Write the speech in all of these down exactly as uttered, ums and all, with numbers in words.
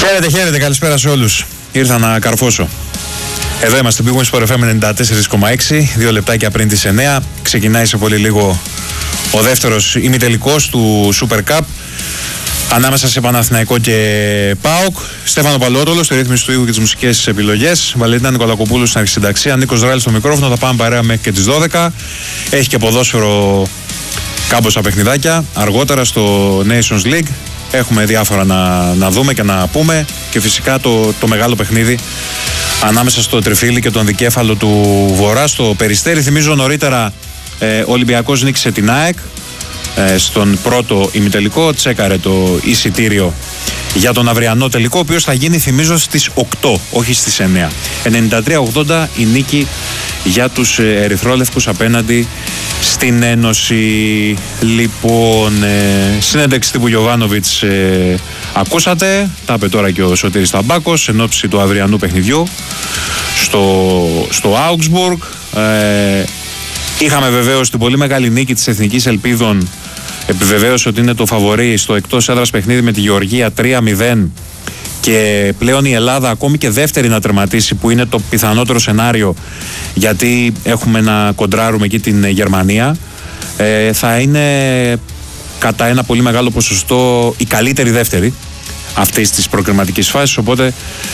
Χαίρετε, χαίρετε, καλησπέρα σε όλους. Ήρθα να καρφώσω. Εδώ είμαστε, πήγουμε στο εφ εμ ενενήντα τέσσερα κόμμα έξι, δύο λεπτάκια πριν τις εννιά. Ξεκινάει σε πολύ λίγο ο δεύτερος ημιτελικός του Super Cup ανάμεσα σε Παναθηναϊκό και ΠΑΟΚ. Στέφανο Παλαιότολο στη ρύθμιση του ήχου και τις μουσικές επιλογές. Βαλεντίνα Νικολακοπούλου στην αρχισυνταξία. Νίκος Δράλης στο μικρόφωνο. Θα πάμε παρέα μέχρι και τις δώδεκα. Έχει και ποδόσφαιρο κάμποσα παιχνιδάκια. Αργότερα στο Nations League έχουμε διάφορα να, να δούμε και να πούμε. Και φυσικά το, το μεγάλο παιχνίδι ανάμεσα στο Τριφύλι και τον δικέφαλο του Βορρά στο Περιστέρι. Θυμίζω νωρίτερα ε, ο Ολυμπιακός νίκησε την ΑΕΚ ε, στον πρώτο ημιτελικό. Τσέκαρε το εισιτήριο για τον αυριανό τελικό, ο οποίος θα γίνει, θυμίζω, στις οκτώ, όχι στις εννιά. ενενήντα τρία ογδόντα η νίκη για τους ερυθρόλευκους απέναντι στην Ένωση. Λοιπόν, ε, συνέντευξη τύπου Γιοβάνοβιτς ε, ακούσατε, τα είπε τώρα και ο Σωτήρης Ταμπάκος εν ώψη του αυριανού παιχνιδιού στο, στο Augsburg. Ε, είχαμε βεβαίως την πολύ μεγάλη νίκη της Εθνικής Ελπίδων, επιβεβαίωσε ότι είναι το φαβορί στο εκτός έδρας παιχνίδι με τη Γεωργία τρία μηδέν και πλέον η Ελλάδα ακόμη και δεύτερη να τερματίσει, που είναι το πιθανότερο σενάριο, γιατί έχουμε να κοντράρουμε εκεί την Γερμανία. Ε, θα είναι κατά ένα πολύ μεγάλο ποσοστό η καλύτερη δεύτερη αυτής της προκριματικής φάσης, οπότε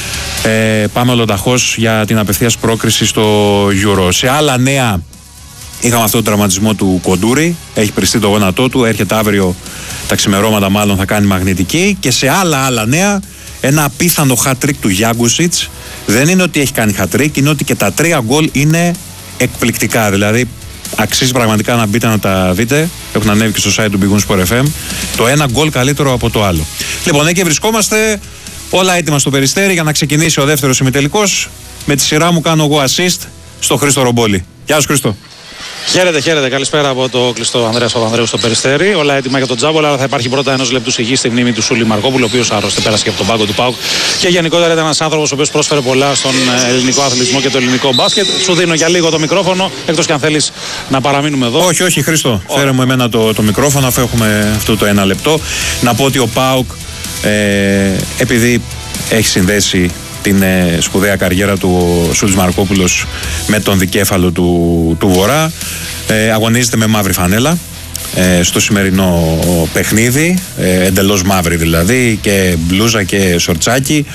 ε, πάμε ολοταχώς για την απευθείας πρόκριση στο Euro. Σε άλλα νέα, είχαμε αυτό το τραυματισμό του Κοντούρη, έχει πριστεί το γόνατό του, έρχεται αύριο τα ξημερώματα, μάλλον θα κάνει μαγνητική. Και σε άλλα άλλα νέα, ένα απίθανο hat-trick του Γιάγκουσιτς. Δεν είναι ότι έχει κάνει hat-trick, είναι ότι και τα τρία γκολ είναι εκπληκτικά. Δηλαδή αξίζει πραγματικά να μπείτε να τα δείτε. Έχουν ανέβει και στο site του Big Win Sport εφ εμ. Το ένα γκολ καλύτερο από το άλλο. Λοιπόν, εκεί βρισκόμαστε, όλα έτοιμα στο Περιστέρι για να ξεκινήσει ο δεύτερος ημιτελικός. Με τη σειρά μου κάνω εγώ assist στο Χρήστο Ρομπόλη. Γεια σου, Χρήστο. Χαίρετε, χαίρετε. Καλησπέρα από το κλειστό Ανδρέας Παπανδρέου στο Περιστέρι. Όλα έτοιμα για τον Τζάμπολα, αλλά θα υπάρχει πρώτα ενός λεπτού σιγή στη μνήμη του Σούλη Μαρκόπουλου, ο οποίος άρρωστη πέρασε και από τον πάγκο του ΠΑΟΚ. Και γενικότερα ήταν ένας άνθρωπος ο οποίος πρόσφερε πολλά στον ελληνικό αθλητισμό και το ελληνικό μπάσκετ. Σου δίνω για λίγο το μικρόφωνο, εκτός και αν θέλεις να παραμείνουμε εδώ. Όχι, όχι, Χρήστο. Φέρε μου εμένα το, το μικρόφωνο, αφού έχουμε αυτό το ένα λεπτό. Να πω ότι ο ΠΑΟΚ, ε, επειδή έχει συνδέσει την ε, σπουδαία καριέρα του Σούλης Μαρκόπουλος με τον δικέφαλο του, του Βορρά, ε, αγωνίζεται με μαύρη φανέλα ε, στο σημερινό παιχνίδι, ε, εντελώς μαύρη δηλαδή, και μπλούζα και σορτσάκι.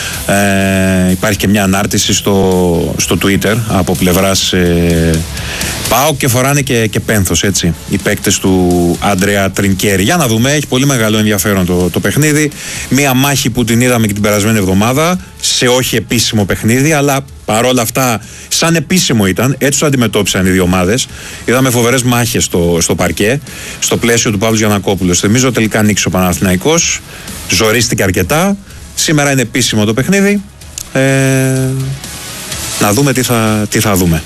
Ε, υπάρχει και μια ανάρτηση στο, στο Twitter από πλευράς ε, ΠΑΟΚ και φοράνε και, και πένθος, έτσι, οι παίκτες του Αντρέα Τρινκέρι. Για να δούμε, έχει πολύ μεγάλο ενδιαφέρον το, το παιχνίδι. Μια μάχη που την είδαμε και την περασμένη εβδομάδα σε όχι επίσημο παιχνίδι, αλλά παρόλα αυτά σαν επίσημο ήταν, έτσι το αντιμετώπισαν οι δύο ομάδες. Είδαμε φοβερές μάχες στο, στο παρκέ, στο πλαίσιο του Παύλου Γιαννακόπουλου. Θυμίζω τελικά νίκησε ο Παναθηναϊκός, ζορίστηκε αρκετά. Σήμερα είναι επίσημο το παιχνίδι. Ε, να δούμε τι θα, τι θα δούμε.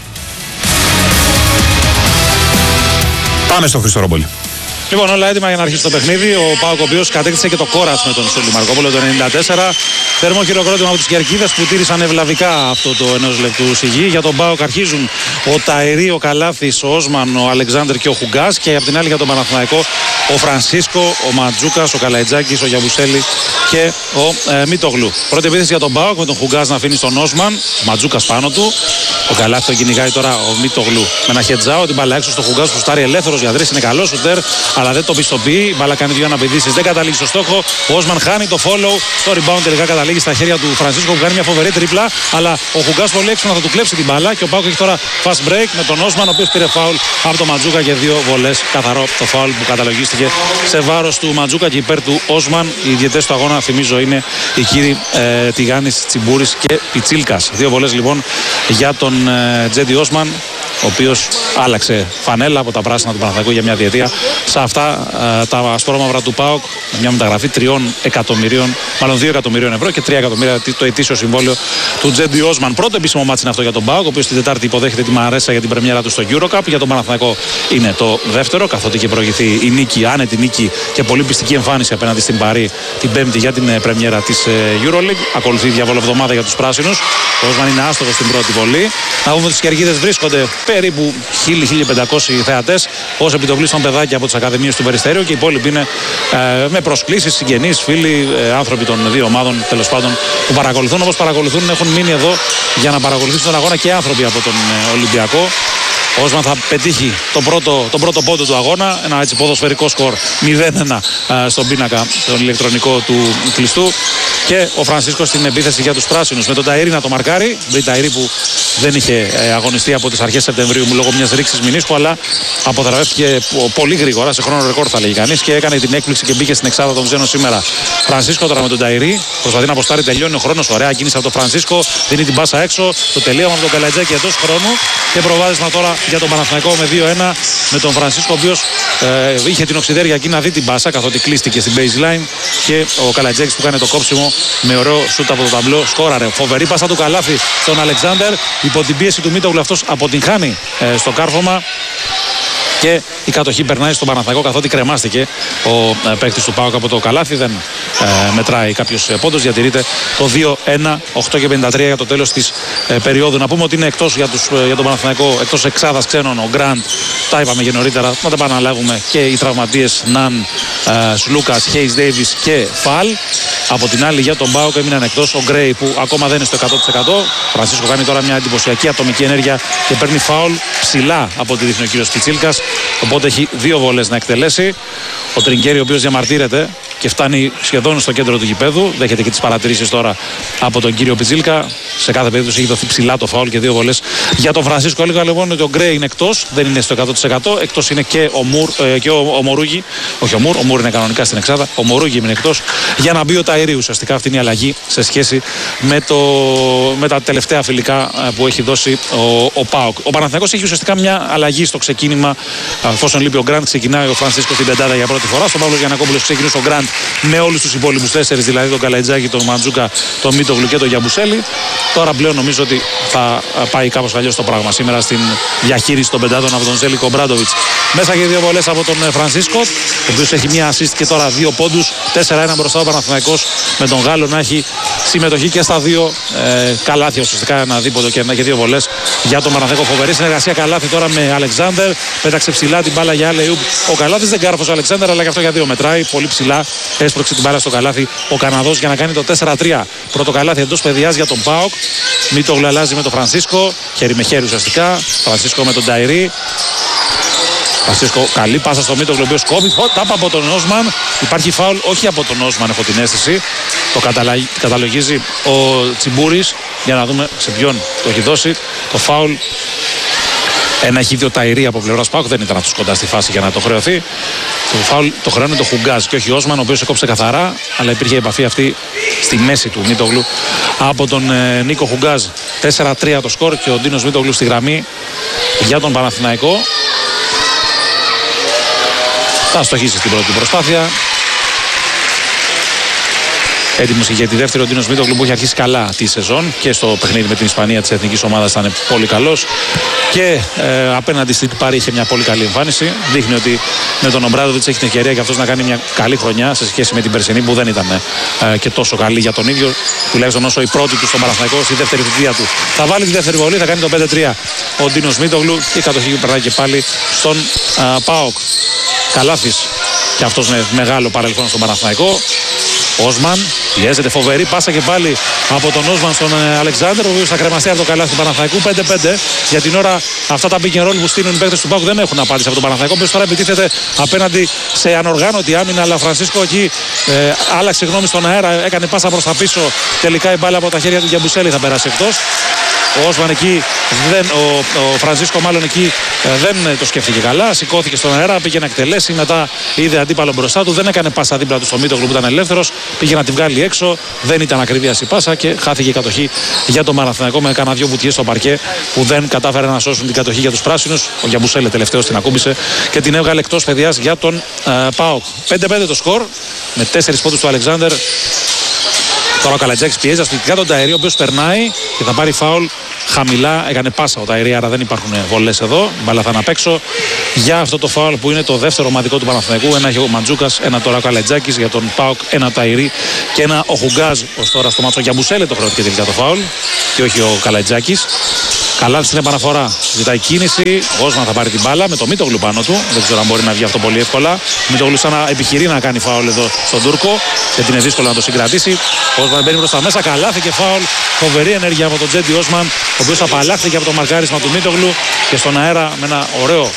Πάμε στο Χρήστο Ρομπόλη. Λοιπόν, όλα έτοιμα για να αρχίσει το παιχνίδι. Ο ΠΑΟΚ, ο οποίος κατέκτησε και το κόρας με τον Σούλη Μαρκόπουλο το ενενήντα τέσσερα. Θερμό χειροκρότημα από τους Κερκίδες που τήρησαν ευλαβικά αυτό το ενός λεπτού σιγή. Για τον ΠΑΟΚ αρχίζουν ο Ταερή, ο Καλάθης, ο Όσμαν, ο Αλεξάνδρ και ο Χουγκάς. Και από την άλλη για τον Παναθηναϊκό ο Φρανσίσκο, ο Ματζούκας, ο Καλαϊτζάκης, ο Γιαμπουσέλη και ο ε, Μίτογλου. Πρώτη επίθεση για τον ΠΑΟΚ με τον Χουγκάς να αφήνει στον Όσμαν. Ο Ματζούκας πάνω του. Ο Καλάθης τον κυνηγάει τώρα ο Μίτογλου με ένα χετζάο. Την μπάλα έξω στο Χουγκάς που στάρει ελεύθερος για τρεις. Είναι καλό σουτέρ, αλλά δεν το πιστοποιεί. Η μπάλα κάνει δύο αναπηδήσεις, δεν καταλήγει στο στόχο. Ο Όσμαν χάνει το follow. Στο rebound τελικά καταλήγει στα χέρια του Φρανσίσκο που κάνει μια φοβερή τρίπλα. Αλλά ο Χουγκάς πολύ έξυπνα θα του κλέψει την μπάλα. Και ο ΠΑΟΚ έχει τώρα fast break με τον Όσμαν, ο οποίος πήρε φάουλ από τον Ματζούκα και δύο βολές. Καθαρό το φάουλ που καταλογίστηκε σε βάρος του Ματζούκα και υπέρ του Όσμαν. Οι διαιτές του αγώνα, θυμίζω, είναι οι κύριοι ε, Τιγάνης, Τσιμπούρης και Πιτσίλκας. Δύο βολές λοιπόν για τον ε, Τζέντι Όσμαν, ο οποίος άλλαξε φανέλα από τα πράσινα του Παναθηναϊκού για μια διετία σε αυτά ε, τα ασπρόμαυρα του ΠΑΟΚ, μια μεταγραφή τριών εκατομμυρίων, μάλλον δύο εκατομμυρίων ευρώ και τρία εκατομμύρια το ετήσιο συμβόλαιο του Τζέντι Όσμαν. Πρώτο επίσημο μάτς είναι αυτό για τον ΠΑΟΚ, ο οποίος την Τετάρτη υποδέχεται τη Μαρέσα για την πρεμιέρα του στο EuroCup. Για τον Παναθηναϊκό είναι το δεύτερο, καθότι είχε προηγηθεί η νίκη, άνετη νίκη και πολύ πιστική εμφάνιση απέναντι στην Παρί την Πέμπτη για την πρεμιέρα της EuroLeague. Ακολουθεί η διαβολοβδομάδα για τους πράσινους. Ο Όσμαν είναι άστοχος στην πρώτη βολή. Να δούμε ότι οι Κερκίδες βρίσκονται περίπου χίλια με χίλια πεντακόσιοι θεατές ως επιτοπλίστων παιδάκια από τις ακαδημίες του Περιστέριου και οι υπόλοιποι είναι ε, με προσκλήσεις, συγγενείς, φίλοι, ε, άνθρωποι των δύο ομάδων τέλος πάντων που παρακολουθούν. Όπως παρακολουθούν, έχουν μείνει εδώ για να παρακολουθήσουν τον αγώνα και άνθρωποι από τον ε, Ολυμπιακό. Ο Όσμαν θα πετύχει τον πρώτο, τον πρώτο πόντο του αγώνα, ένα έτσι ποδοσφαιρικό σκορ μηδέν ένα ε, στον πίνακα τον ηλεκτρονικό του κλειστού. Και ο Φρανσίσκο στην επίθεση για τους πράσινους με τον Ταΐρη να το μαρκάρει. Τον Ταΐρη που δεν είχε ε, αγωνιστεί από τις αρχές Σεπτεμβρίου λόγω μιας ρήξης μηνίσκου, αλλά αποθεραπεύτηκε πολύ γρήγορα, σε χρόνο ρεκόρ θα λέγει κανείς, και έκανε την έκπληξη και μπήκε στην εξάδα των ξένων σήμερα. Φρανσίσκο τώρα με τον Ταΐρη, προσπαθεί να αποστάρει, τελειώνει ο χρόνος. Ωραία κίνηση από τον Φρανσίσκο, δίνει την πάσα έξω. Το τελείωμα από τον Καλατζάκη εντός χρόνου και προβάδισμα τώρα για τον Παναθηναϊκό με δύο ένα. Με τον Φρανσίσκο, ο οποίος ε, είχε την οξυδέρια εκεί να δει την πάσα καθότι κλείστηκε στην baseline. Και ο Καλατζάκης που κάνει το κόψιμο με ωραίο σούτ από το ταμπλό, σκόραρε. Φοβερή πάσα του Καλάθι στον Αλεξάνδερ. Υπό την πίεση του Μίτογλου αυτός αποτυγχάνει ε, στο κάρφωμα. Και η κατοχή περνάει στον Παναθηναϊκό καθότι κρεμάστηκε ο ε, παίκτης του ΠΑΟΚ από το καλάθι. Δεν ε, μετράει κάποιος πόντος. Διατηρείται το δύο ένα, οκτώ και πενήντα τρία για το τέλος της ε, περίοδου. Να πούμε ότι είναι εκτός για, τους, ε, για τον Παναθηναϊκό, εκτός εξάδας ξένων, ο Γκραντ. Τα είπαμε και νωρίτερα. Να τα επαναλάβουμε και οι τραυματίες Ναν, ε, Σλούκας, Χέις Ντέιβις και Φαλ. Από την άλλη για τον ΠΑΟΚ έμειναν εκτός ο Γκρέι που ακόμα δεν είναι στο εκατό τοις εκατό. Φρανσίσκο κάνει τώρα μια εντυπωσιακή ατομική ενέργεια και παίρνει φάουλ ψηλά από ό,τι δείχνει ο κύριος Πιτσίλκας. Οπότε έχει δύο βολές να εκτελέσει. Ο Τριγκέρι, ο οποίος διαμαρτύρεται και φτάνει σχεδόν στο κέντρο του γηπέδου. Δέχεται και τις παρατηρήσεις τώρα από τον κύριο Πιτσίλκα. Σε κάθε περίπτωση έχει δοθεί ψηλά το φάουλ και δύο βολές για τον Φρανσίσκο. Έλεγα λοιπόν ότι ο Γκρέι είναι εκτός, δεν είναι στο εκατό τοις εκατό. Εκτός είναι και ο, Μουρ, ε, και ο, ο Μορούγι. Όχι ο Μουρ, ο Μουρ είναι κανονικά στην εξάδα. Ο Μορούγι είναι εκτός για να μπει ο Ταΐρη. Ουσιαστικά αυτή είναι η αλλαγή σε σχέση με, το, με τα τελευταία φιλικά που έχει δώσει ο, ο ΠΑΟΚ. Ο Παναθηναϊκός έχει ουσιαστικά μια αλλαγή στο ξεκίνημα. Εφόσον λείπει ο Γκραντ, ξεκινάει ο Φρανσίσκο στην πεντάδα για πρώτη φορά. Στον Παύλο Γιαννακόπουλος ξεκινούσε ο Γκραντ με όλους τους υπόλοιπους τέσσερις, δηλαδή τον Καλαϊτζάκη, τον Μαντζούκα, τον Μίτογλου και τον Γιαμπουσέλη. Τώρα πλέον νομίζω ότι θα πάει κάπως αλλιώς το πράγμα σήμερα στην διαχείριση των πεντάδων από τον Ζέλικο Μπράντοβιτς. Μέσα και δύο βολές από τον Φρανσίσκο, ο οποίος έχει μία assist και τώρα δύο πόντους. τέσσερα ένα μπροστά ο Παναθηναϊκός με τον Γάλλο να έχει συμμετοχή και στα δύο ε, καλάθια. Ουσιαστικά ένα δίποτο και, και δύο βολές για τον Παναθηναϊκό. Φοβερή συνεργασία Καλάθι τώρα με Αλεξάνδερ. Πέταξε ψηλά την μπάλα για Αλεούπ. Ο Καλάθις δεν κάρφωσε ο Αλεξάνδερ, αλλά και αυτό για δύο μετράει. Πολύ ψηλά έσπρωξε την μπάλα στο Καλάθι ο Καναδός για να κάνει το τέσσερα τρία. Πρώτο καλάθι εντός παιδιάς για τον ΠΑΟΚ. Μίτογλου αλλάζει με τον Φρανσίσκο. Χέρι με χέρι ουσιαστικά. Φρανσίσκο με τον Ταΐρη. Φρανσίσκο, καλή πάσα στο Μίτογλου, ο οποίος κόβει. Τάπα από τον Όσμαν. Υπάρχει φάουλ, όχι από τον Όσμαν, έχω την αίσθηση. Το καταλα... καταλογίζει ο Τσιμπούρης. Για να δούμε σε ποιον το έχει δώσει. Το φάουλ. Ένα έχει δει ο Ταΐρη από πλευράς ΠΑΟΚ, δεν ήταν αυτός κοντά στη φάση για να το χρεωθεί. Το φάουλ το χρεώνει το Χουγκάζ και όχι ο Όσμαν, ο οποίος έκοψε καθαρά, αλλά υπήρχε επαφή αυτή στη μέση του Μίτογλου από τον ε, Νίκο Χουγκάζ. τέσσερα τρία το σκορ και ο Ντίνος Μίτογλου στη γραμμή για τον Παναθηναϊκό. Θα στοχίσει στην πρώτη προσπάθεια. Έτοιμος για τη δεύτερη ο Ντίνος Μίτογλου που έχει αρχίσει καλά τη σεζόν και στο παιχνίδι με την Ισπανία της εθνικής ομάδας ήταν πολύ καλός και ε, απέναντι στην Πάρη είχε μια πολύ καλή εμφάνιση. Δείχνει ότι με τον Ομπράδοβιτς έχει την ευκαιρία και αυτός να κάνει μια καλή χρονιά σε σχέση με την περσινή που δεν ήταν ε, και τόσο καλή για τον ίδιο, τουλάχιστον όσο η πρώτη του στον Παναθηναϊκό στη δεύτερη θητεία του. Θα βάλει τη δεύτερη βολή, θα κάνει το πέντε τρία ο Ντίνος Μίτογλου και η κατοχή περνάει και πάλι στον ε, ΠΑΟΚ. Καλάθης και αυτός με μεγάλο παρελθόν στον Παναθηναϊκό. Όσμαν, πιέζεται, φοβερή πάσα και πάλι από τον Όσμαν στον Αλεξάνδερ, ο οποίος θα κρεμαστεί από το καλάθι του Παναθηναϊκού. πέντε πέντε. Για την ώρα αυτά τα pick and roll που στείλουν οι παίκτες του ΠΑΟΚ δεν έχουν απάντηση από τον Παναθηναϊκό, ο οποίος τώρα επιτίθεται απέναντι σε ανοργάνωτη άμυνα. Αλλά ο Φρανσίσκο εκεί ε, άλλαξε γνώμη στον αέρα, έκανε πάσα προς τα πίσω. Τελικά η μπάλα από τα χέρια του Γιαμπουσέλη θα περάσει εκτός. Ο Όσμαν εκεί, δεν, ο, ο Φρανσίσκο μάλλον εκεί ε, δεν το σκέφτηκε καλά. Σηκώθηκε στον αέρα, πήγε να εκτελέσει. Μετά είδε αντίπαλο μπροστά του. Δεν έκανε πάσα δίπλα του στο Μίτογλου που ήταν ελεύθερος. Πήγε να τη βγάλει έξω. Δεν ήταν ακριβή η πάσα και χάθηκε η κατοχή για τον Παναθηναϊκό με κάνα δυο βουτιές στο παρκέ που δεν κατάφερε να σώσουν την κατοχή για τους πράσινους. Ο Γιαμπουσέλε τελευταίος την ακούμπησε και την έβγαλε εκτός παιδιάς για τον ε, ΠΑΟΚ. πέντε πέντε το σκορ με τέσσερις πόντους του Αλεξάνδερ. Τώρα ο Καλατζάκης πιέζει αστυνομικά τον Ταΐρη, ο οποίος περνάει και θα πάρει φάουλ χαμηλά. Έκανε πάσα ο Ταΐρη, άρα δεν υπάρχουν βολές εδώ. Μπάλα θα αναπέξω για αυτό το φάουλ που είναι το δεύτερο ομαδικό του Παναθηναϊκού. Ένα έχει ο Μαντζούκας, ένα τώρα ο Καλατζάκης για τον ΠΑΟΚ, ένα Ταΐρη και ένα ο Χουγκάζ ως τώρα στο μάτσο. Για Μπουσέλε το χρεώθηκε τελικά το φάουλ και όχι ο Καλατζάκης. Καλά στην επαναφορά. Ζητάει κίνηση. Ο Όσμαν θα πάρει την μπάλα με το Μίτογλου πάνω του. Δεν ξέρω αν μπορεί να βγει αυτό πολύ εύκολα. Ο Μίτογλου σαν να επιχειρεί να κάνει φάουλ εδώ στον Τούρκο. Γιατί είναι δύσκολο να το συγκρατήσει. Ο Όσμαν μπαίνει προς τα μέσα. Καλάθηκε φάουλ. Φοβερή ενέργεια από τον Τζέντι Όσμαν, ο οποίος απαλλάχθηκε από το μαρκάρισμα του Μίτογλου και στον αέρα με ένα ωραίο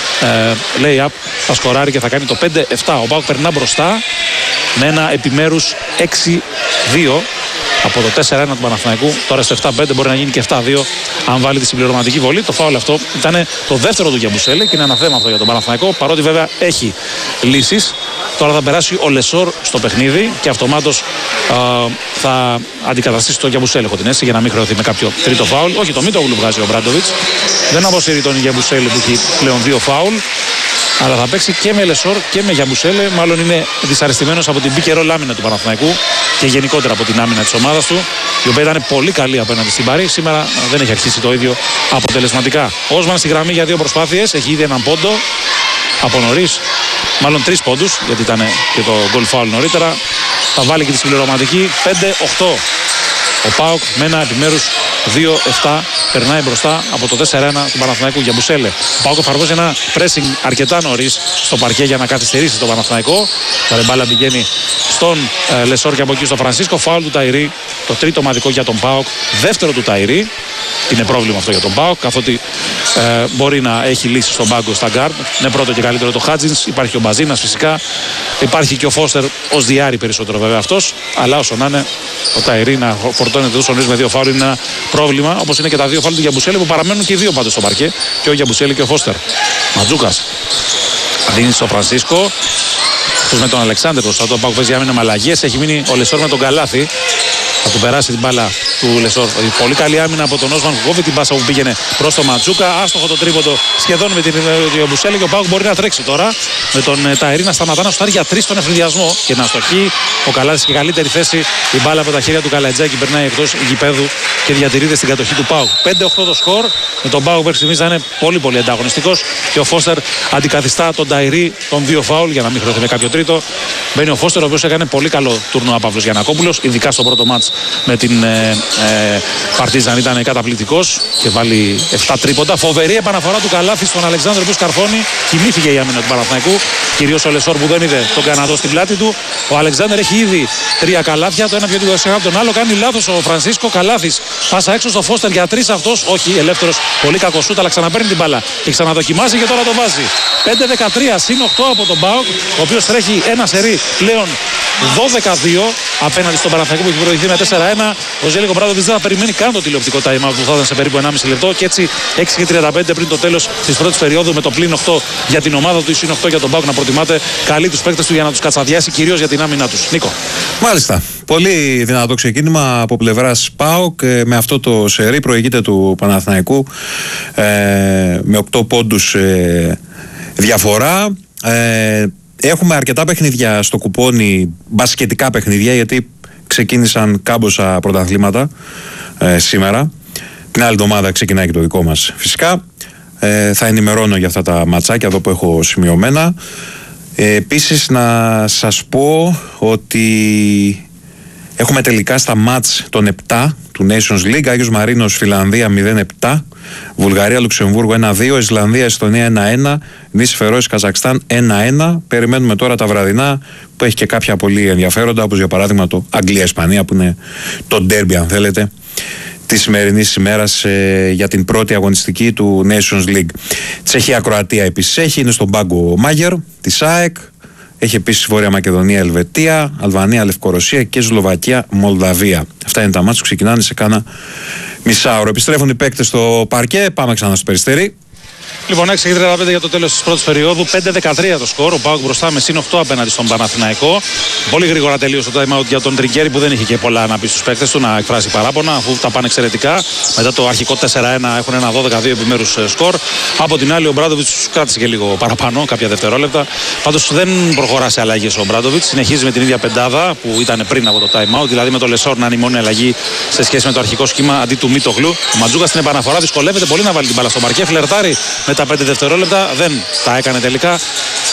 ε, lay-up θα σκοράρει και θα κάνει το πέντε επτά. Ο ΠΑΟΚ περνά μπροστά με ένα επιμέρους έξι δύο. Από το τέσσερα ένα του Παναθηναϊκού, τώρα στο επτά πέντε μπορεί να γίνει και επτά δύο αν βάλει τη συμπληρωματική βολή. Το φάουλ αυτό ήταν το δεύτερο του Γιαμπουσέλη και είναι ένα θέμα αυτό για τον Παναθηναϊκό, παρότι βέβαια έχει λύσεις. Τώρα θα περάσει ο Λεσόρ στο παιχνίδι και αυτομάτως α, θα αντικαταστήσει τον Γιαμπουσέλη, έχω την αίσθηση, για να μην χρεωθεί με κάποιο τρίτο φάουλ. Όχι, το Μίτογλου βγάζει ο Μπράντοβιτς. Δεν αποσύρει τον Γιαμπουσέλη που έχει πλέον δύο φάουλ. Αλλά θα παίξει και με Λεσόρ και με Γιαμπουσέλε. Μάλλον είναι δυσαρεστημένος από την πικερό άμυνα του Παναθηναϊκού και γενικότερα από την άμυνα της ομάδας του, η οποία ήταν πολύ καλή απέναντι στην Παρί. Σήμερα δεν έχει αρχίσει το ίδιο αποτελεσματικά. Ο Όσμαν στη γραμμή για δύο προσπάθειες. Έχει ήδη έναν πόντο από νωρίς. Μάλλον τρεις πόντους, γιατί ήταν και το goal foul νωρίτερα. Θα βάλει και τη συμπληρωματική πέντε οκτώ. Ο ΠΑΟΚ με ένα επιμέρους δύο επτά περνάει μπροστά από το τέσσερα ένα του Παναθηναϊκού. Γιαμπουσέλε. Ο ΠΑΟΚ εφαρμόζει ένα pressing αρκετά νωρίς στο παρκέ για να καθυστερήσει τον Παναθηναϊκό. Τα ρεμπάλα πηγαίνει στον ε, Λεσόρ και από εκεί στο Φρανσίσκο. Φάουλ του Ταϊρή. Το τρίτο ομαδικό για τον ΠΑΟΚ. Δεύτερο του Ταϊρή. Είναι πρόβλημα αυτό για τον ΠΑΟΚ, καθότι ε, μπορεί να έχει λύσει στον πάγκο στα γκάρντ. Είναι πρώτο και καλύτερο το Χάτζινς. Υπάρχει ο Μπαζίνας φυσικά. Υπάρχει και ο Φώστερ ως διάρρη περισσότερο βέβαια αυτός. Αλλά όσο να είναι, ο Ταϊρή να φορτώνεται τόσο νωρίς με δύο φάουλ είναι ένα πρόβλημα. Όπως είναι και τα δύο φάουλ του Γιαμπουσέλη που παραμένουν και οι δύο πάντως στο παρκέ. Και ο Γιαμπουσέλη και ο Φώστερ. Ματζούκας δίνει στο Φρανσίσκο. Αυτός με τον Αλεξάνδρ μπροστά του. Ο ΠΑΟΚ παίζει άμυνα με αλλαγές. Έχει μείνει ο Λεσόρ με τον Καλάθι. Θα του περάσει την μπάλα του Λεσόρ. Πολύ καλή άμυνα από τον Όσμαν που κόβει την πάσα που πήγαινε προς τον Ματζούκα. Άστοχο το τρίποντο σχεδόν με την Γιαμπουσέλη και ο ΠΑΟΚ μπορεί να τρέξει τώρα. Με τον Ταϊρή να σταματά να σουτάρει για τρεις στον εφηδιασμό και να στοχεί. Ο Καλάθης και καλύτερη θέση. Η μπάλα από τα χέρια του Καλατζάκη περνάει εκτός γηπέδου και διατηρείται στην κατοχή του ΠΑΟΚ. πέντε οκτώ το σκορ. Με τον ΠΑΟΚ μέχρι στιγμής να είναι πολύ πολύ ανταγωνιστικός και ο Φώστερ αντικαθιστά τον Ταϊρή των δύο φάουλ για να μην χρεωθεί με κάποιο τρίτο. Μπαίνει ο Φώστερ ο οποίος έκανε πολύ καλό τουρνουά Παύλος Γιαννακόπουλος, ειδικά στο πρώτο μάτς με την ε, ε, Παρτίζαν ήταν καταπληκτικός και βάλει επτά τρίποντα. Φοβερή επαναφορά του Καλάθη στον Αλεξάνδρ που σκαρφώνει. Κοιμήθηκε η άμυνα του Παναθηναϊκού. Κυρίως ο Λεσόρ που δεν είδε τον Καναδό στην πλάτη του. Ο Αλεξάνδρ έχει ήδη τρία καλάθια. Το ένα πιο δεξιά από τον άλλο. Κάνει λάθος ο Φρανσίσκο. Καλάθης πάσα έξω στο Φώστερ για τρεις αυτός. Όχι, ελεύθερος. Πολύ κακό σούτ, αλλά ξαναπαίρνει την μπάλα. Και ξαναδοκιμάζει και τώρα το βάζει. πέντε δεκατρία συν οκτώ από τον ΠΑΟΚ, ο οποίος τρέχει ένα σερί πλέον δώδεκα δύο απέναντι στον Παναθηναϊκό που έχει προηγηθεί με τέσσερα ένα. Ο Ζέλικο Μπράντοβιτς δεν θα περιμένει καν το τηλεοπτικό time out που θα ήταν σε περίπου ενάμιση λεπτό. Και έτσι έξι και τριάντα πέντε πριν το τέλος της πρώτης περίοδου με το πλήν οκτώ για την ομάδα του, συν οκτώ για τον ΠΑΟΚ να προτιμάται καλή τους παίκτες του για να τους κατσαδιάσει κυρίως για την άμυνά τους. Νίκο. Μάλιστα. Πολύ δυνατό ξεκίνημα από πλευράς ΠΑΟΚ. Ε, με αυτό το σερί προηγείται του Παναθηναϊκού ε, με οκτώ πόντους ε, διαφορά. Ε, Έχουμε αρκετά παιχνίδια στο κουπόνι, μπασκετικά παιχνίδια, γιατί ξεκίνησαν κάμποσα πρωταθλήματα ε, σήμερα. Την άλλη εβδομάδα ξεκινάει και το δικό μας φυσικά. Ε, θα ενημερώνω για αυτά τα ματσάκια εδώ που έχω σημειωμένα. Ε, επίσης να σας πω ότι έχουμε τελικά στα μάτς των επτά του Nations League. Άγιος Μαρίνος Φιλανδία μηδέν επτά, Βουλγαρία Λουξεμβούργο ένα δύο, Ισλανδία Εστονία ένα ένα, Νήσι Φερόες Καζακστάν ένα ένα. Περιμένουμε τώρα τα βραδινά που έχει και κάποια πολύ ενδιαφέροντα, όπως για παράδειγμα το Αγγλία-Ισπανία που είναι το ντέρμπι αν θέλετε τη σημερινή ημέρα ε, για την πρώτη αγωνιστική του Nations League. Τσεχία-Κροατία επίσης έχει, είναι στον πάγκο Μάγερ της ΑΕΚ. Έχει επίσης Βόρεια Μακεδονία, Ελβετία, Αλβανία, Λευκορωσία και Σλοβακία, Μολδαβία. Αυτά είναι τα μάτια που ξεκινάνε σε κάνα μισάωρο. Επιστρέφουν οι παίκτες στο παρκέ. Πάμε ξανά στο Περιστέρι. Λοιπόν, έξι και τριάντα πέντε για το τέλος της πρώτης περίοδου. πέντε δεκατρία το σκορ. Ο ΠΑΟΚ μπροστά με συν οκτώ απέναντι στον Παναθηναϊκό. Πολύ γρήγορα τελείωσε το time out για τον Τριγκέρι που δεν είχε και πολλά να πει στους παίκτες του να εκφράσει παράπονα, αφού τα πάνε εξαιρετικά. Μετά το αρχικό τέσσερα ένα έχουν ένα δώδεκα δύο επιμέρους σκορ. Από την άλλη, ο Μπράντοβιτς κράτησε και λίγο παραπάνω, κάποια δευτερόλεπτα. Πάντως δεν προχωρά σε αλλαγές ο Μπράντοβιτς. Συνεχίζει με την ίδια πεντάδα που ήταν πριν από το time out, δηλαδή με το Λεσόρ να είναι η μόνη αλλαγή σε σχέση με το αρχικό σχήμα αντί του Μίτογλου. Ο Ματζούκα στην επαναφορά δυσκολεύεται πολύ να βάλει την μπάλα στο παρκέ. Φλερτάρει με τα πέντε δευτερόλεπτα, δεν τα έκανε τελικά.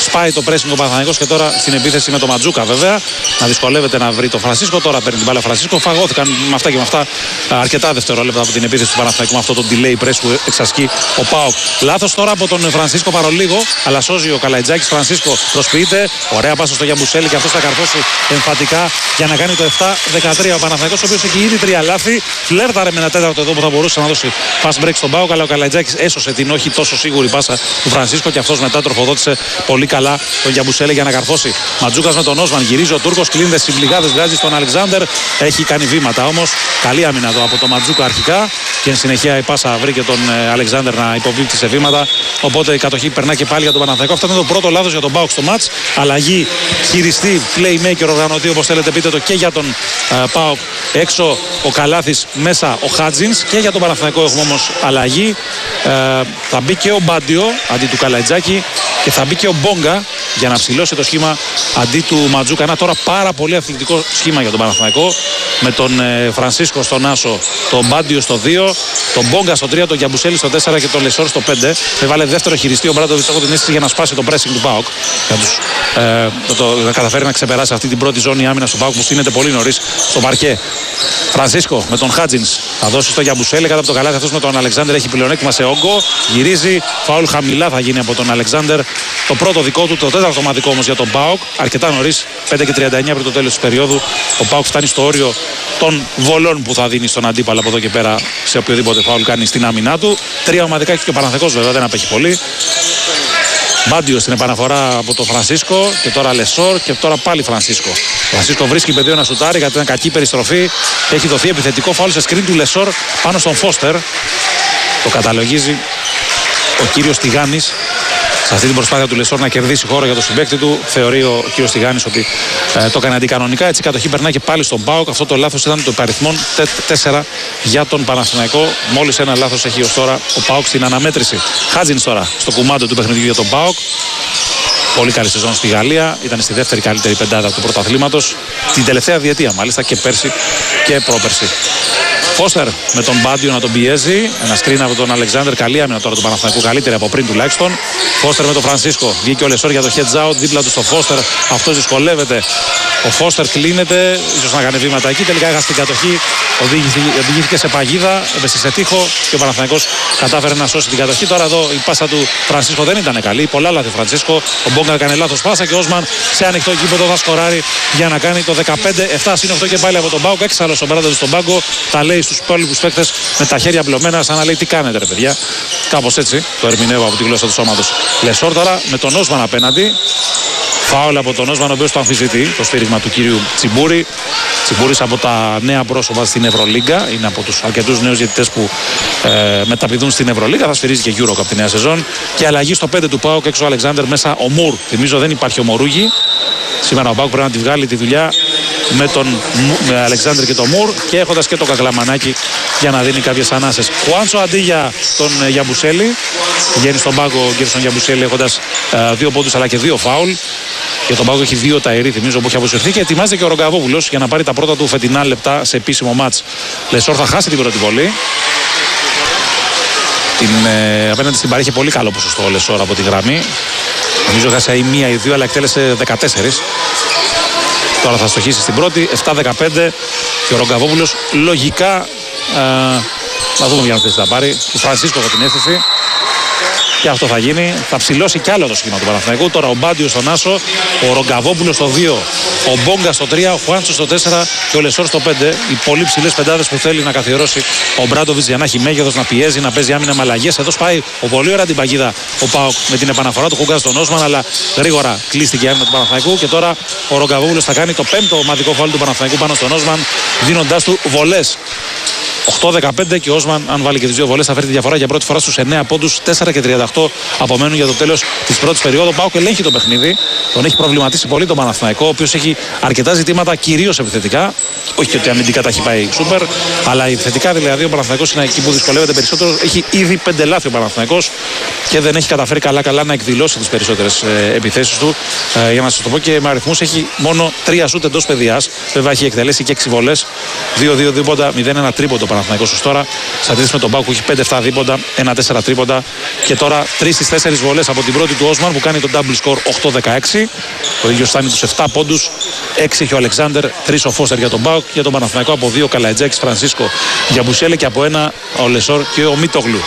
σπάει το pressing ο Παναθηναϊκός και τώρα στην επίθεση με τον Ματζούκα βέβαια. Να δυσκολεύεται να βρει τον Φρανσίσκο. Τώρα παίρνει την μπάλα ο Φρανσίσκο. Φαγώθηκαν με αυτά και με αυτά αρκετά δευτερόλεπτα από την επίθεση του Παναθηναϊκού με αυτό το delay press που εξασκεί ο ΠΑΟΚ. Λάθος τώρα από τον Φρανσίσκο παρολίγο, αλλά σώζει ο Καλαϊτζάκης. Φρανσίσκο προσποιείται. Ωραία πάσα στο Γιαμπουσέλη και αυτό θα καρφώσει εμφαντικά για να κάνει το επτά δεκατρία. Ο Παναθηναϊκός, ο οποίος έχει ήδη τρία λάθη. Φλέρταρε με ένα τέταρτο εδώ που θα μπορούσε να δώσει fast break στον ΠΑΟΚ, αλλά ο Καλαϊτζάκης έσωσε την όχι τόσο σίγουρη πάσα του Φρανσίσκο και αυτός μετά τροφοδότησε πολύ καλά τον Γιαμπουσέλη για να καρφώσει. Ματζούκας με τον Όσμαν, γυρίζει ο Τούρκος, κλείνεται στις πληγάδες, βγάζει στον Αλεξάνδερ. Έχει κάνει βήματα όμως. Καλή άμυνα εδώ από τον Ματζούκα αρχικά και εν συνεχεία η πάσα βρήκε τον Αλεξάνδερ να υποβίβει σε βήματα. Οπότε η κατοχή περνά και πάλι για τον Παναθηναϊκό. Αυτό είναι το πρώτο λάθος για τον ΠΑΟΚ στο μάτς. Αλλαγή, χειριστή, playmaker, οργανωτή, όπως θέλετε πείτε το, και για τον uh, ΠΑΟΚ. Έξω ο Καλάθης, μέσα ο Χάτζινς. Και για τον Παναθηναϊκό έχουμε όμως αλλαγή. Uh, θα μπει και ο Μπάντιο αντί του Καλαϊτζάκη και θα μπει και ο Μπόγκα για να ψηλώσει το σχήμα αντί του Ματζούκα. Ένα τώρα πάρα πολύ αθλητικό σχήμα για τον Παναθηναϊκό. Με τον ε, Φρανσίσκο στον Άσο, τον Μπάντιο στο δύο, τον Μπόγκα στο τρία, τον Γιαμπουσέλη στο τέσσερα και τον Λεσόρ στο πέντε. Έβαλε δεύτερο χειριστή ο Μπράντοβιτς, έχω την αίσθηση, για να σπάσει το pressing του ΠΑΟΚ. Για τους, ε, το, το, να καταφέρει να ξεπεράσει αυτή την πρώτη ζώνη άμυνας του ΠΑΟΚ που στείνεται πολύ νωρίς στο παρκέ. Φρανσίσκο με τον Χάτζινς θα δώσει στο Γιαμπουσέλη κάτω από το καλάθι. Αυτός με τον Αλεξάνδερ έχει πλεονέκτημα σε όγκο. Γυρίζει, φάουλ χαμηλά θα γίνει από τον Αλεξάνδερ. Το πρώτο δικό του, το τέταρτο ομαδικό όμως για τον ΠΑΟΚ. Αρκετά νωρίς, πέντε και τριάντα εννιά πριν το τέλος της περίοδου. Ο ΠΑΟΚ φτάνει στο όριο των βολών που θα δίνει στον αντίπαλο από εδώ και πέρα σε οποιοδήποτε φάουλ κάνει στην άμυνά του. Τρία ομαδικά έχει και ο Παναθηναϊκός βέβαια, δεν απέχει πολύ. Μπάντιο στην επαναφορά από τον Φρανσίσκο και τώρα Λεσόρ και τώρα πάλι Φρανσίσκο. Φρανσίσκο βρίσκει πεδίο να σουτάρει γιατί ήταν κακή περιστροφή. Έχει δοθεί επιθετικό φάουλ σε screen του Λεσόρ πάνω στον Φώστερ. Το καταλογίζει ο κύριος Τιγάνης. Σε αυτή την προσπάθεια του Λεσόρ να κερδίσει χώρο για το συμπαίκτη του, θεωρεί ο κύριος Τιγάνης ότι ε, το έκανε αντικανονικά. Έτσι η κατοχή περνάει και πάλι στον ΠΑΟΚ. Αυτό το λάθος ήταν το υπαριθμόν τέσσερα για τον Παναθηναϊκό. Μόλις ένα λάθος έχει ως τώρα ο ΠΑΟΚ στην αναμέτρηση. Χάτζινς τώρα στο κουμάντο του παιχνιδιού για τον ΠΑΟΚ. Πολύ καλή σεζόν στη Γαλλία. Ήταν στη δεύτερη καλύτερη πεντάδα του πρωταθλήματος. Την τελευταία διετία μάλιστα και πέρσι και πρόπερσι. Φώστερ με τον Μπάντιο να τον πιέζει. Ένα σκριν από τον Αλεξάνδερ. Καλή άμυνα τώρα του Παναθηναϊκού. Καλύτερη από πριν τουλάχιστον. Φώστερ με τον Φρανσίσκο. Βγήκε ο Λεσόρ για το heads out. Δίπλα του στο Φώστερ. Αυτό δυσκολεύεται. Ο Φώστερ κλείνεται. Ίσως να κάνει βήματα εκεί. Τελικά έχασε την κατοχή. Οδηγήθηκε σε παγίδα. Έπεσε σε τείχο. Και ο Παναθηναϊκός κατάφερε να σώσει την κατοχή. Τώρα εδώ η πάσα του Φρανσίσκο δεν ήταν καλή. Πολλά λάθη Φρανσίσκο. Ο Μπόγκα έκανε λάθος πάσα και ο Όσμαν σε ανοιχτό γήπεδο θα σκοράρει για να κάνει το δεκαπέντε επτά συν οκτώ και πάλι από τον ΠΑΟΚ. Έξαλλος ο Μπράντοβιτς στον πάγκο. Τα λέει στους υπόλοιπους παίκτες με τα χέρια πλωμένα, σαν να λέει τι κάνετε ρε παιδιά. Κάπως έτσι το ερμηνεύω από τη γλώσσα του σώματος. Λεσόρ τώρα με τον Όσμαν απέναντι. Φάουλ από τον Όσμαν, ο οποίος το αμφισβητεί, το στήριγμα του κυρίου Τσιμπούρη. Τσιμπούρης από τα νέα πρόσωπα στην Ευρωλίγκα. Είναι από τους αρκετούς νέους διαιτητές που ε, μεταπηδούν στην Ευρωλίγκα. Θα σφυρίζει και Euro από τη νέα σεζόν. Και αλλαγή στο πέντε του ΠΑΟΚ, έξω ο Αλεξάνδερ, μέσα ο Μουρ. Θυμίζω δεν υπάρχει ο Μορούγι. Σήμερα ο ΠΑΟΚ πρέπει να τη βγάλει τη δουλειά με τον με Αλεξάνδερ και τον Μουρ και έχοντας και το Κακλαμανάκι για να δίνει κάποιες ανάσες. Χουάντσο αντί για τον Γιαμπουσέλη. Βγαίνει στον πάγκο ο Γκέρσον Γιαμπουσέλη έχοντας ε, δύο πόντους αλλά και δύο φάουλ. Και τον πάγκο έχει δύο ταερί, θυμίζω, που έχει αποσυρθεί και ετοιμάζεται και ο Ρογκαβόπουλος για να πάρει τα πρώτα του φετινά λεπτά σε επίσημο μάτς. Λεσόρ θα χάσει την πρώτη βολή. Την, ε, απέναντι στην Παρή είχε πολύ καλό ποσοστό ο Λεσόρ από τη γραμμή. Νομίζω χάσε η μία ή δύο, αλλά εκτέλεσε δεκατέσσερα. Τώρα θα στοχίσει στην πρώτη, επτά δεκαπέντε. Και ο Ρογκαβόπουλος λογικά. Ε, να δούμε για να θέσει θα πάρει. Του Φρανσίσκο από την αίσθηση. Και αυτό θα γίνει. Θα ψηλώσει κι άλλο το σχήμα του Παναθηναϊκού. Τώρα ο Μπάντιο στον Άσο, ο Ρογκαβόπουλος στο δύο, ο Μπόγκα στο τρία, ο Χουάντσο στο τέσσερα και ο Λεσόρ στο πέντε. Οι πολύ ψηλές πεντάδες που θέλει να καθιερώσει ο Μπράντοβιτς για να έχει μέγεθος, να πιέζει, να παίζει άμυνα με αλλαγές. Εδώ σπάει ο πολύ ωραία την παγίδα ο ΠΑΟΚ με την επαναφορά του Χουγκάζ στον Όσμαν, αλλά γρήγορα κλείστηκε η άμυνα του Παναθηναϊκού. Και τώρα ο Ρογκαβόπουλος θα κάνει το πέμπτο ομαδικό φάουλ του Παναθηναϊκού πάνω στον Όσμαν, δίνοντάς του βολές. οκτώ δεκαπέντε και ο Όσμαν, αν βάλει και τις δύο βολές, θα φέρει τη διαφορά για πρώτη φορά στους εννέα πόντους. τέσσερα και τριάντα οκτώ απομένουν για το τέλος της πρώτης περίοδου. Ο ΠΑΟΚ ελέγχει το παιχνίδι. Τον έχει προβληματίσει πολύ τον Παναθηναϊκό, ο οποίος έχει αρκετά ζητήματα κυρίως επιθετικά. Όχι και ότι αμυντικά τα έχει πάει σούπερ, αλλά επιθετικά δηλαδή ο Παναθηναϊκός είναι εκεί που δυσκολεύεται περισσότερο. Έχει ήδη πέντε λάθη ο Παναθηναϊκός και δεν έχει καταφέρει καλά-καλά να εκδηλώσει τις περισσότερες ε, επιθέσεις του. Ε, για να σας το πω και με αριθμούς, έχει μόνο τρία σούτ εντός παιδιάς. Βέβαια έχει εκτελέσει και έξι βολές. δύο δύο δύο πόντα, μηδέν ένα τρίποντο. Παναθηναϊκός ως τώρα. Σε αντίθεση με τον ΠΑΟΚ που έχει πέντε επτά δίποντα, ένα τέσσερα τρίποντα και τώρα τρεις στις τέσσερις βολές από την πρώτη του Όσμαν που κάνει το double score οκτώ δεκαέξι. Το ίδιο φτάνει τους επτά πόντους, έξι έχει ο Αλεξάνδερ, τρεις ο Φώστερ για τον ΠΑΟΚ. Για τον Παναθηναϊκό από δύο Καλατζάκης, Φρανσίσκο Γιαμπουσέλε και από ένα ο Λεσόρ και ο Μίτογλου.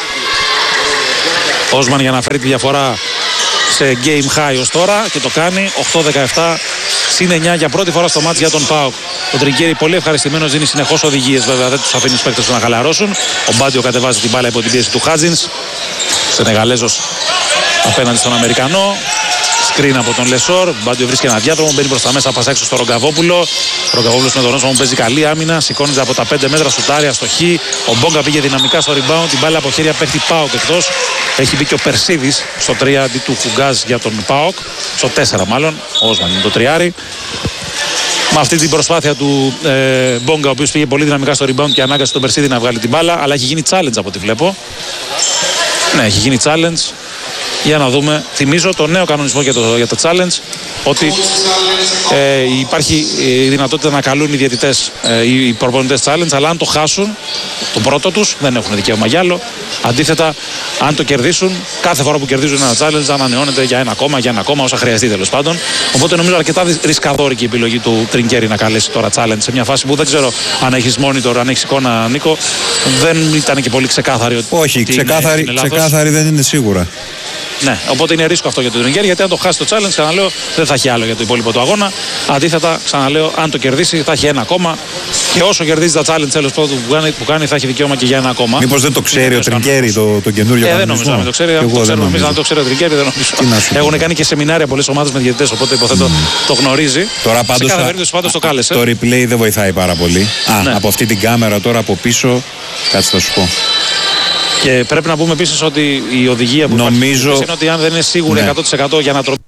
Όσμαν για να φέρει τη διαφορά σε game high ως τώρα και το κάνει οκτώ δεκαεπτά συν εννιά για πρώτη φορά στο μάτς για τον ΠΑΟΚ. Ο Τριγκέρι πολύ ευχαριστημένος, δίνει συνεχώς οδηγίες, βέβαια δεν τους αφήνει τους παίκτες να χαλαρώσουν. Ο Μπάντιο κατεβάζει την μπάλα υπό την πίεση του Χάτζινς. Σενεγαλέζος απέναντι στον Αμερικανό. Σκριν από τον Λεσόρ. Μπάντιο βρίσκει ένα διάδρομο, μπαίνει προς τα μέσα, πας έξω στο Ρογκαβόπουλο. Ο Ρογκαβόπουλος με τον Όσμαν παίζει καλή άμυνα. Σηκώνεται από τα πέντε μέτρα σουτάρια στο χ. Ο Μπόγκα πήγε δυναμικά στο rebound. Την μπάλα από χέρια παίχτη ΠΑΟΚ εκτός. Έχει μπει και ο Περσίδης στο τρία αντί του Χουγκάζ για τον ΠΑΟΚ. Στο τέσσερα μάλλον. Ο Όσμαν είναι το τριάρι. Με αυτή την προσπάθεια του ε, Μπόγκα, ο οποίος πήγε πολύ δυναμικά στο rebound και ανάγκασε τον Περσίδη να βγάλει την μπάλα. Αλλά έχει γίνει challenge από ό,τι βλέπω. Ναι, έχει γίνει challenge. Για να δούμε. Θυμίζω το νέο κανονισμό για το, για το challenge, ότι ε, υπάρχει η δυνατότητα να καλούν οι διαιτητές, ε, οι προπονητές challenge, αλλά αν το χάσουν, το πρώτο τους, δεν έχουν δικαίωμα για άλλο. Αντίθετα, αν το κερδίσουν, κάθε φορά που κερδίζουν ένα challenge ανανεώνεται για ένα ακόμα, για ένα ακόμα, όσα χρειαστεί τέλος πάντων. Οπότε νομίζω αρκετά ρισκαδόρικη η επιλογή του Τριγκέρι να καλέσει τώρα challenge σε μια φάση που δεν ξέρω αν έχεις monitor, αν έχεις εικόνα, Νίκο. Δεν ήταν και πολύ ξεκάθαρη. Ότι όχι, ξεκάθαρη, είναι, ξεκάθαρη δεν είναι σίγουρα. Ναι, οπότε είναι ρίσκο αυτό για τον Τριγκέρι, γιατί αν το χάσει το challenge, ξαναλέω, δεν θα έχει άλλο για το υπόλοιπο του αγώνα. Αντίθετα, ξαναλέω, αν το κερδίσει, θα έχει ένα ακόμα. Και όσο κερδίζει τα challenge τέλος πάντων που κάνει, που κάνει, θα έχει δικαίωμα και για ένα ακόμα. Μήπως δεν το ξέρει ο Τριγκέρι το, το καινούριο κανονισμό? Ε, δεν νομίζω να το ξέρει. Αν το ξέρουμε εμείς, αν το ξέρει ο Τριγκέρι, δεν νομίζω. Έχουν κάνει και σεμινάρια πολλές ομάδες με διαιτητές, οπότε υποθέτω mm. το γνωρίζει. Τώρα πάντως, σε κάθε περίπτωση πάντως το κάλεσε. Το replay δεν βοηθάει πάρα πολύ. Α, ναι. Από αυτή την κάμερα τώρα από πίσω, κάτσε θα σου πω. Και πρέπει να πούμε επίσης ότι η οδηγία που νομίζω... είναι ότι αν δεν είναι σίγουρη ναι. εκατό τοις εκατό για να τροποποιήσει